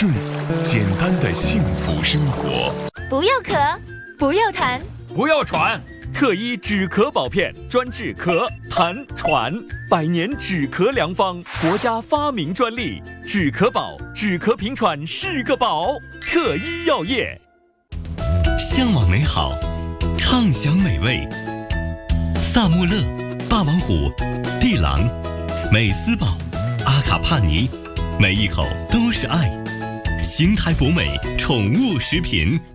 众简单的幸福生活。 不要咳，不要痰， 不要喘。特一止咳宝片，专治咳、痰、喘，100年止咳良方，国家发明专利。止咳宝，止咳平喘是个宝。特一药业。 向往美好，畅享美味。萨穆勒、霸王虎、地狼、美斯宝、阿卡帕尼，每一口都是爱。邢台博美宠物食品。